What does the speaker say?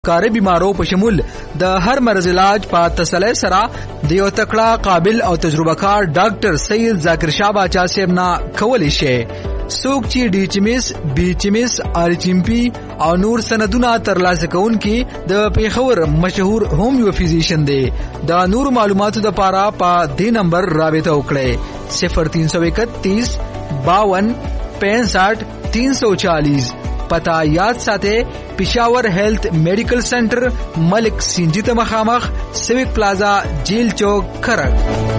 کاري بیمارو په شمول د هر مرض علاج په تسلی سره د یو تکړه قابل او تجربه کار ډاکټر سید ذاکر شاه باچا صاحب نه کولی شي. څوک چې ډي ایچ ام ایس، بي ایچ ام ایس، آر ایچ ام پی او نور سندونه ترلاسه کوونکي د پیښور مشهور هومیو فزیشن دی. د نور معلوماتو لپاره په دې نمبر رابطه وکړئ 0331 52 65 340. پتا یاد ساته پېښور هیلث میډیکل سنټر ملک سنجیت مخامخ سیویک پلازا جیل چوک کرک.